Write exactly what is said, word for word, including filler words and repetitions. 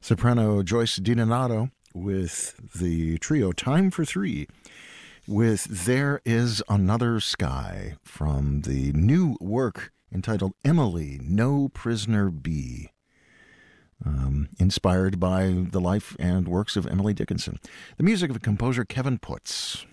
Soprano Joyce DiDonato with the trio Time for Three with There Is Another Sky from the new work entitled Emily, No Prisoner Be, um, inspired by the life and works of Emily Dickinson. The music of composer Kevin Putz.